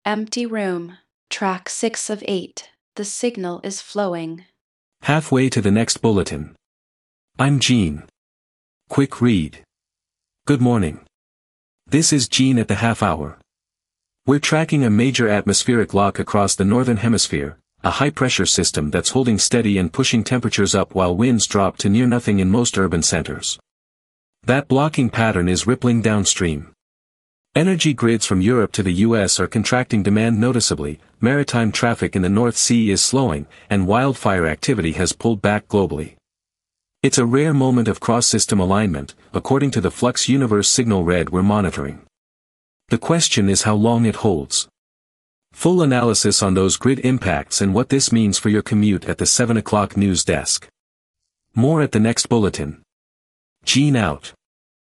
Empty room. Track 6 of 8. The signal is flowing. Halfway to the next bulletin. I'm Gene. Quick read. Good morning. This is Gene at the half hour. We're tracking a major atmospheric lock across the northern hemisphere, a high-pressure system that's holding steady and pushing temperatures up while winds drop to near nothing in most urban centers. That blocking pattern is rippling downstream. Energy grids from Europe to the US are contracting demand noticeably, maritime traffic in the North Sea is slowing, and wildfire activity has pulled back globally. It's a rare moment of cross-system alignment, according to the Flux Universe signal read we're monitoring. The question is how long it holds. Full analysis on those grid impacts and what this means for your commute at the 7 o'clock news desk. More at the next bulletin. Gene out.